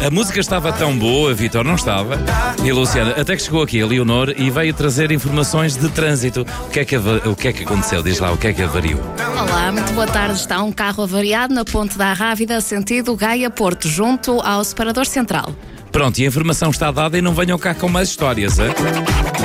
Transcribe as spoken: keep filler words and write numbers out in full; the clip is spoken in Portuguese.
A música estava tão boa, Vítor, não estava? E a Luciana, até que chegou aqui a Leonor e veio trazer informações de trânsito. O que é que, o que, é que aconteceu? Diz lá, o que é que avariou? Olá, muito boa tarde. Está um carro avariado na Ponte da Arrávida, sentido Gaia-Porto, junto ao separador central. Pronto, e a informação está dada e não venham cá com mais histórias, hein?